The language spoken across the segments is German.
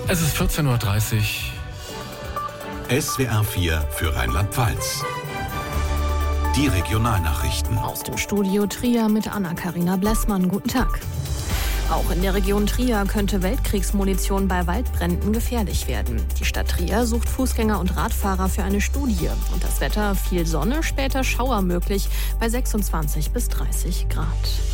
Es ist 14:30 Uhr. SWR 4 für Rheinland-Pfalz. Die Regionalnachrichten. Aus dem Studio Trier mit Anna-Karina Blessmann. Guten Tag. Auch in der Region Trier könnte Weltkriegsmunition bei Waldbränden gefährlich werden. Die Stadt Trier sucht Fußgänger und Radfahrer für eine Studie. Und das Wetter: viel Sonne, später Schauer möglich bei 26 bis 30 Grad.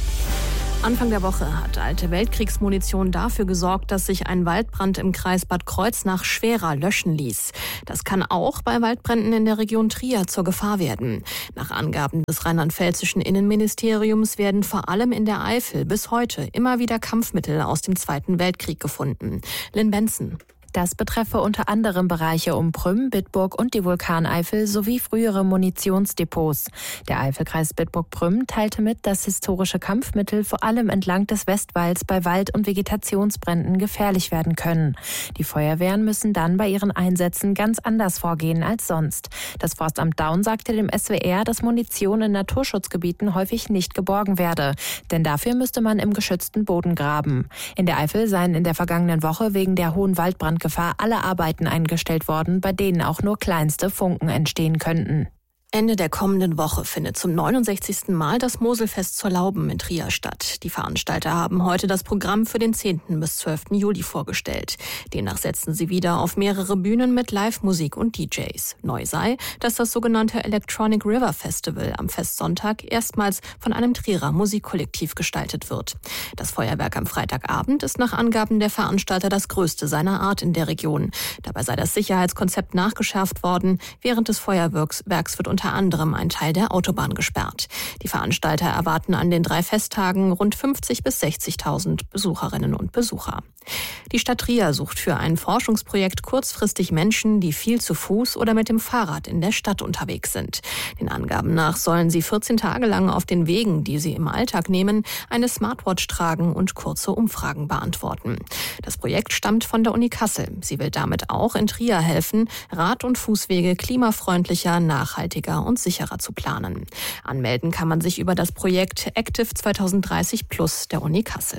Anfang der Woche hat alte Weltkriegsmunition dafür gesorgt, dass sich ein Waldbrand im Kreis Bad Kreuznach schwerer löschen ließ. Das kann auch bei Waldbränden in der Region Trier zur Gefahr werden. Nach Angaben des rheinland-pfälzischen Innenministeriums werden vor allem in der Eifel bis heute immer wieder Kampfmittel aus dem Zweiten Weltkrieg gefunden. Lynn Benson. Das betreffe unter anderem Bereiche um Prüm, Bitburg und die Vulkaneifel sowie frühere Munitionsdepots. Der Eifelkreis Bitburg-Prüm teilte mit, dass historische Kampfmittel vor allem entlang des Westwalds bei Wald- und Vegetationsbränden gefährlich werden können. Die Feuerwehren müssen dann bei ihren Einsätzen ganz anders vorgehen als sonst. Das Forstamt Daun sagte dem SWR, dass Munition in Naturschutzgebieten häufig nicht geborgen werde. Denn dafür müsste man im geschützten Boden graben. In der Eifel seien in der vergangenen Woche wegen der hohen Waldbrandgefahr alle Arbeiten eingestellt worden, bei denen auch nur kleinste Funken entstehen könnten. Ende der kommenden Woche findet zum 69. Mal das Moselfest zur Lauben in Trier statt. Die Veranstalter haben heute das Programm für den 10. bis 12. Juli vorgestellt. Demnach setzen sie wieder auf mehrere Bühnen mit Live-Musik und DJs. Neu sei, dass das sogenannte Electronic River Festival am Festsonntag erstmals von einem Trierer Musikkollektiv gestaltet wird. Das Feuerwerk am Freitagabend ist nach Angaben der Veranstalter das größte seiner Art in der Region. Dabei sei das Sicherheitskonzept nachgeschärft worden. Während des Feuerwerks wird unter anderem ein Teil der Autobahn gesperrt. Die Veranstalter erwarten an den 3 Festtagen rund 50.000 bis 60.000 Besucherinnen und Besucher. Die Stadt Trier sucht für ein Forschungsprojekt kurzfristig Menschen, die viel zu Fuß oder mit dem Fahrrad in der Stadt unterwegs sind. Den Angaben nach sollen sie 14 Tage lang auf den Wegen, die sie im Alltag nehmen, eine Smartwatch tragen und kurze Umfragen beantworten. Das Projekt stammt von der Uni Kassel. Sie will damit auch in Trier helfen, Rad- und Fußwege klimafreundlicher, nachhaltiger und sicherer zu planen. Anmelden kann man sich über das Projekt Active 2030 Plus der Uni Kassel.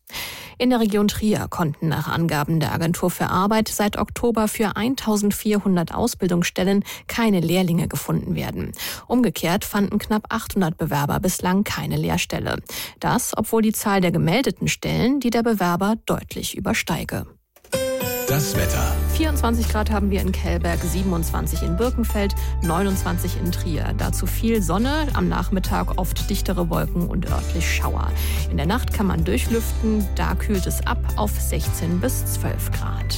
In der Region Trier konnten nach Angaben der Agentur für Arbeit seit Oktober für 1.400 Ausbildungsstellen keine Lehrlinge gefunden werden. Umgekehrt fanden knapp 800 Bewerber bislang keine Lehrstelle. Das, obwohl die Zahl der gemeldeten Stellen die der Bewerber deutlich übersteige. Das Wetter. 24 Grad haben wir in Kelberg, 27 in Birkenfeld, 29 in Trier. Dazu viel Sonne, am Nachmittag oft dichtere Wolken und örtlich Schauer. In der Nacht kann man durchlüften, da kühlt es ab auf 16 bis 12 Grad.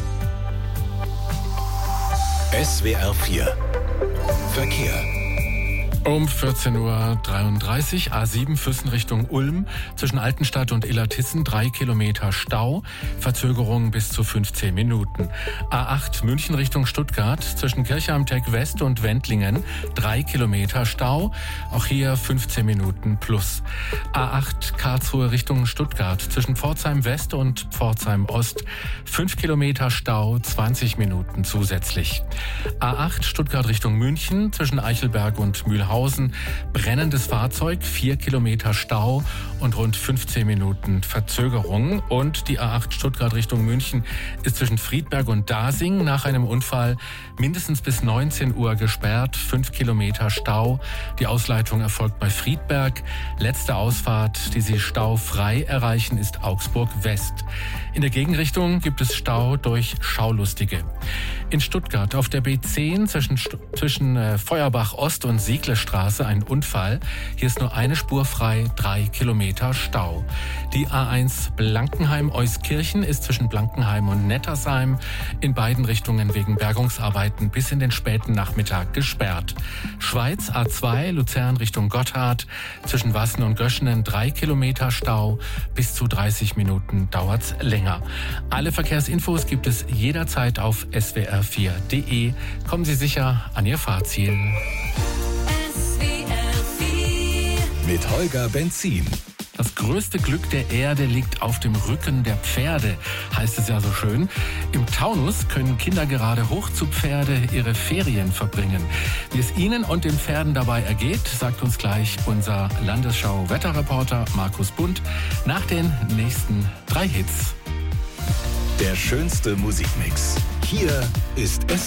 SWR 4 Verkehr. Um 14:33 Uhr, A7 Füssen Richtung Ulm, zwischen Altenstadt und Illertissen 3 Kilometer Stau, Verzögerung bis zu 15 Minuten. A8 München Richtung Stuttgart, zwischen Kirchheim-Teck West und Wendlingen 3 Kilometer Stau, auch hier 15 Minuten plus. A8 Karlsruhe Richtung Stuttgart, zwischen Pforzheim West und Pforzheim Ost 5 Kilometer Stau, 20 Minuten zusätzlich. A8 Stuttgart Richtung München, zwischen Eichelberg und Mühlhausen brennendes Fahrzeug, 4 Kilometer Stau und rund 15 Minuten Verzögerung. Und die A8 Stuttgart Richtung München ist zwischen Friedberg und Dasing nach einem Unfall mindestens bis 19 Uhr gesperrt, 5 Kilometer Stau. Die Ausleitung erfolgt bei Friedberg. Letzte Ausfahrt, die Sie staufrei erreichen, ist Augsburg West. In der Gegenrichtung gibt es Stau durch Schaulustige. In Stuttgart auf der B10 zwischen Feuerbach Ost und Sieglestraße ein Unfall. Hier ist nur eine Spur frei, 3 Kilometer Stau. Die A1 Blankenheim-Euskirchen ist zwischen Blankenheim und Nettersheim in beiden Richtungen wegen Bergungsarbeiten bis in den späten Nachmittag gesperrt. Schweiz A2 Luzern Richtung Gotthard, zwischen Wassen und Göschenen 3 Kilometer Stau, bis zu 30 Minuten dauert's länger. Alle Verkehrsinfos gibt es jederzeit auf swr4.de. Kommen Sie sicher an Ihr Fahrziel. Mit Holger Benzin. Das größte Glück der Erde liegt auf dem Rücken der Pferde, heißt es ja so schön. Im Taunus können Kinder gerade hoch zu Pferde ihre Ferien verbringen. Wie es ihnen und den Pferden dabei ergeht, sagt uns gleich unser Landesschau-Wetterreporter Markus Bund nach den nächsten 3 Hits. Der schönste Musikmix. Hier ist